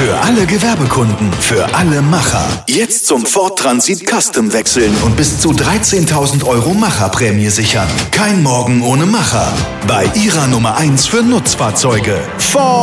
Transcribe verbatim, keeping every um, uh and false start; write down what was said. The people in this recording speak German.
Für alle Gewerbekunden, für alle Macher. Jetzt zum Ford Transit Custom wechseln und bis zu dreizehntausend Euro Macherprämie sichern. Kein Morgen ohne Macher. Bei Ihrer Nummer eins für Nutzfahrzeuge. Ford